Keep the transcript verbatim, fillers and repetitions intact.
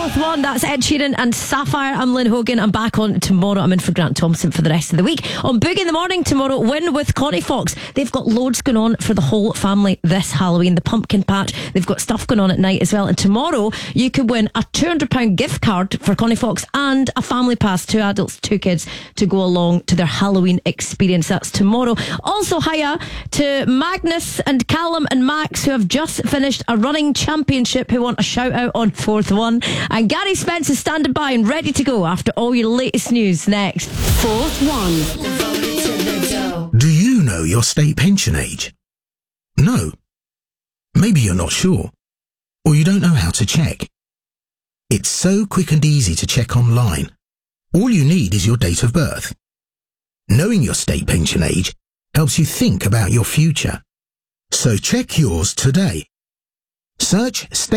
fourth one, that's Ed Sheeran and Sapphire. I'm Lynn Hogan. I'm back on tomorrow. I'm in for Grant Thompson for the rest of the week. On Boogie in the Morning tomorrow, Win with Connie Fox. They've got loads going on for the whole family this Halloween. The pumpkin patch, they've got stuff going on at night as well. And tomorrow, you could win a two hundred pounds gift card for Connie Fox and a family pass, two adults, two kids, to go along to their Halloween experience. That's tomorrow. Also, hiya to Magnus and Callum and Max, who have just finished a running championship, who want a shout out on fourth one. And Gary Spence is standing by and ready to go after all your latest news next. Fourth one. Do you know your state pension age? No. Maybe you're not sure, or you don't know how to check. It's so quick and easy to check online. All you need is your date of birth. Knowing your state pension age helps you think about your future. So check yours today. Search state